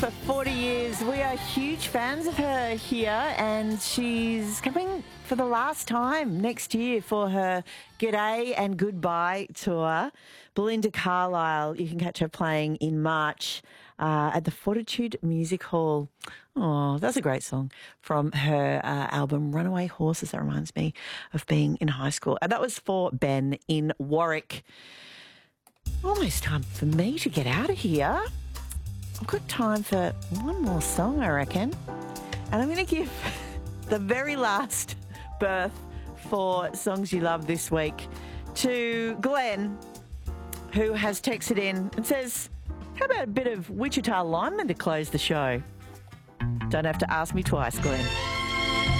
For 40 years, we are huge fans of her here, and she's coming for the last time next year for her G'day and Goodbye tour. Belinda Carlisle, you can catch her playing in March at the Fortitude Music Hall. Oh, that's a great song from her album Runaway Horses. That reminds me of being in high school. And that was for Ben in Warwick. Almost time for me to get out of here. I've got time for one more song, I reckon. And I'm going to give the very last berth for Songs You Love this week to Glenn, who has texted in and says, how about a bit of Wichita Lineman to close the show? Don't have to ask me twice, Glenn.